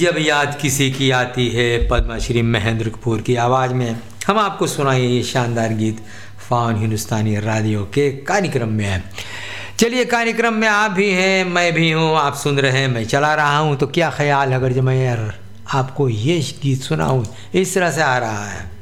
जब याद किसी की आती है, पद्मश्री महेंद्र कपूर की आवाज़ में हम आपको सुनाए ये शानदार गीत फ़ान हिंदुस्तानी रेडियो के कार्यक्रम में है। चलिए, कार्यक्रम में आप भी हैं, मैं भी हूँ, आप सुन रहे हैं, मैं चला रहा हूँ। तो क्या ख्याल है अगर जब मैं यार आपको ये गीत सुनाऊँ? इस तरह से आ रहा है।